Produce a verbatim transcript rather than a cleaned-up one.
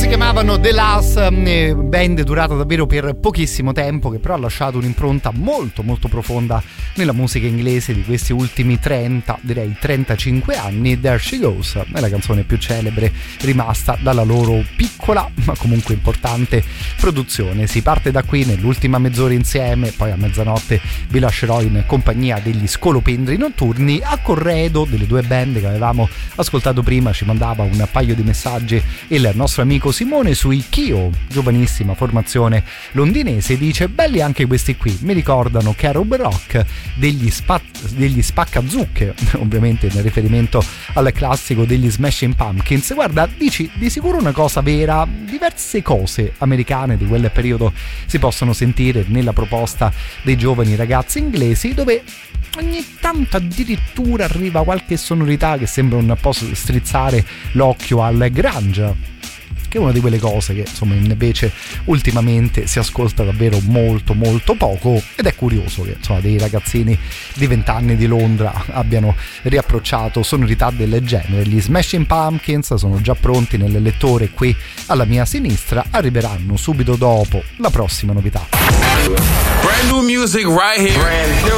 chiamavano The Last, band durata davvero per pochissimo tempo, che però ha lasciato un'impronta molto molto profonda nella musica inglese di questi ultimi trenta, direi trentacinque anni. There She Goes è la canzone più celebre rimasta dalla loro piccola ma comunque importante produzione. Si parte da qui nell'ultima mezz'ora insieme, poi a mezzanotte vi lascerò in compagnia degli scolopendri notturni. A corredo delle due band che avevamo ascoltato prima ci mandava un paio di messaggi il nostro amico Simone sui Kyo, giovanissima formazione londinese. Dice: belli anche questi qui, mi ricordano Carob Rock degli, spa- degli Spaccazucche, ovviamente in riferimento al classico degli Smashing Pumpkins. Guarda, dici di sicuro una cosa vera, diverse cose americane di quel periodo si possono sentire nella proposta dei giovani ragazzi inglesi, dove ogni tanto addirittura arriva qualche sonorità che sembra un po' strizzare l'occhio al grunge, che è una di quelle cose che insomma invece ultimamente si ascolta davvero molto molto poco, ed è curioso che insomma dei ragazzini di vent'anni di Londra abbiano riapprocciato sonorità del genere. Gli Smashing Pumpkins sono già pronti nel lettore qui alla mia sinistra, arriveranno subito dopo la prossima novità. Brand new music right here. Brand new.